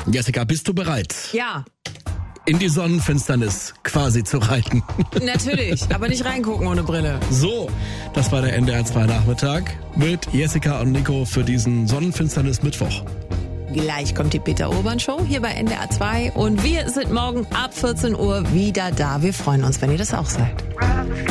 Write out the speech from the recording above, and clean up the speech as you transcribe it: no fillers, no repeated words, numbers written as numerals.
Jessica, bist du bereit? Ja, In die Sonnenfinsternis quasi zu reiten. natürlich, aber nicht reingucken ohne Brille. So, das war der NDR 2 Nachmittag mit Jessica und Nico für diesen Sonnenfinsternis-Mittwoch. Gleich kommt die Peter Urban Show hier bei NDR 2 und wir sind morgen ab 14 Uhr wieder da. Wir freuen uns, wenn ihr das auch seid.